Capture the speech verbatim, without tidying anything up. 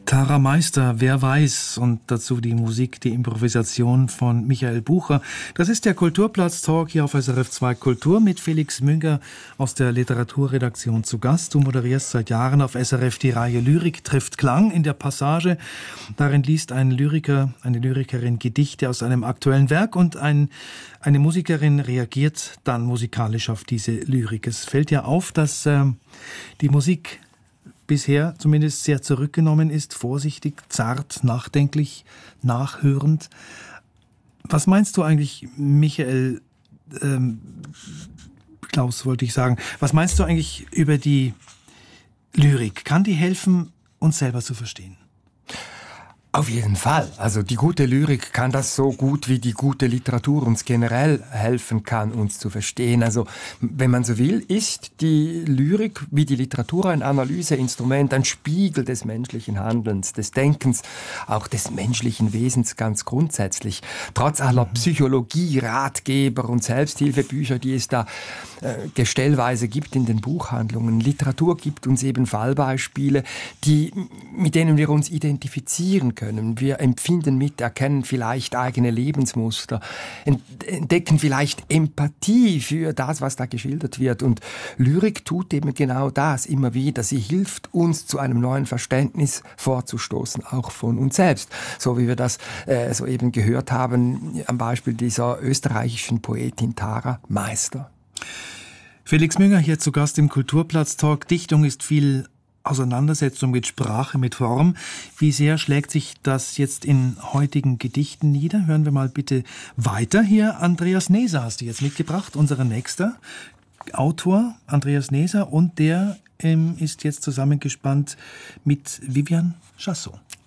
Tara Meister, wer weiß, und dazu die Musik, die Improvisation von Michael Bucher. Das ist der Kulturplatz-Talk hier auf S R F zwei Kultur mit Felix Münger aus der Literaturredaktion zu Gast. Du moderierst seit Jahren auf S R F die Reihe Lyrik trifft Klang. In der Passage, darin liest ein Lyriker, eine Lyrikerin Gedichte aus einem aktuellen Werk und ein, eine Musikerin reagiert dann musikalisch auf diese Lyrik. Es fällt ja auf, dass äh, die Musik bisher zumindest sehr zurückgenommen ist, vorsichtig, zart, nachdenklich, nachhörend. Was meinst du eigentlich, Michael, ähm, Klaus wollte ich sagen, was meinst du eigentlich über die Lyrik? Kann die helfen, uns selber zu verstehen? Auf jeden Fall. Also die gute Lyrik kann das so gut, wie die gute Literatur uns generell helfen kann, uns zu verstehen. Also wenn man so will, ist die Lyrik wie die Literatur ein Analyseinstrument, ein Spiegel des menschlichen Handelns, des Denkens, auch des menschlichen Wesens ganz grundsätzlich. Trotz aller Psychologie, Ratgeber und Selbsthilfebücher, die es da äh, gestellweise gibt in den Buchhandlungen. Literatur gibt uns eben Fallbeispiele, die, mit denen wir uns identifizieren können. Wir empfinden mit, erkennen vielleicht eigene Lebensmuster, entdecken vielleicht Empathie für das, was da geschildert wird. Und Lyrik tut eben genau das immer wieder. Sie hilft uns, zu einem neuen Verständnis vorzustoßen, auch von uns selbst. So wie wir das äh, soeben gehört haben, am Beispiel dieser österreichischen Poetin Tara Meister. Felix Münger hier zu Gast im Kulturplatz-Talk. Dichtung ist viel Auseinandersetzung mit Sprache, mit Form. Wie sehr schlägt sich das jetzt in heutigen Gedichten nieder? Hören wir mal bitte weiter. Hier Andreas Neser hast du jetzt mitgebracht, unser nächster Autor, Andreas Neser, und der ähm, ist jetzt zusammengespannt mit Vivian Chassot.